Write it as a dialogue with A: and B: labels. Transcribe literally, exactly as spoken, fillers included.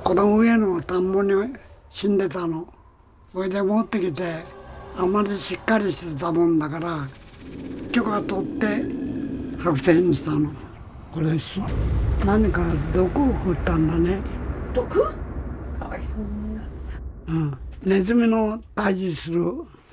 A: この上の田んぼに死んでたの。それで持ってきて、あまりしっかりしてたもんだから、許可取って白線にしたの。これし、何か毒を食ったんだね。
B: 毒？かわいそうに。
A: うん。ネズミの退治する